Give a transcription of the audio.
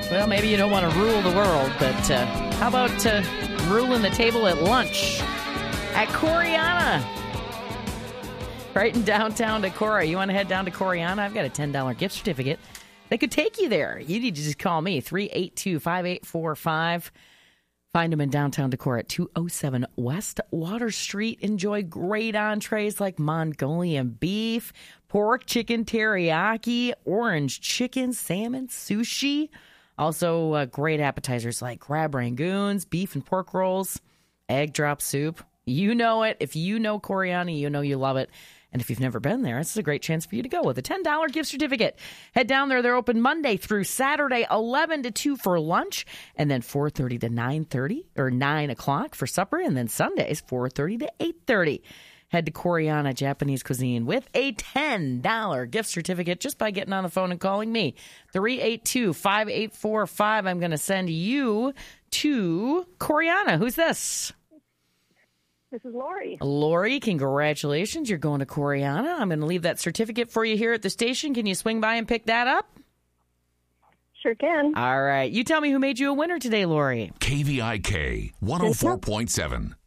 Well, maybe you don't want to rule the world, but how about ruling the table at lunch at Coreana? Right in downtown Decorah. You want to head down to Coreana? I've got a $10 gift certificate that could take you there. You need to just call me, 382-5845. Find them in downtown Decorah at 207 West Water Street. Enjoy great entrees like Mongolian beef, pork, chicken, teriyaki, orange chicken, salmon, sushi. Also, great appetizers like crab rangoons, beef and pork rolls, egg drop soup. You know it. If you know Coreana, you know you love it. And if you've never been there, it's a great chance for you to go with a $10 gift certificate. Head down there. They're open Monday through Saturday, 11 to 2 for lunch, and then 4:30 to 9:30 or 9 o'clock for supper, and then Sundays, 4:30 to 8:30. Head to Coreana Japanese Cuisine with a $10 gift certificate just by getting on the phone and calling me. 382-5845. I'm going to send you to Coreana. Who's this? This is Lori. Lori, congratulations. You're going to Coreana. I'm going to leave that certificate for you here at the station. Can you swing by and pick that up? Sure can. All right. You tell me who made you a winner today, Lori. KVIK 104.7.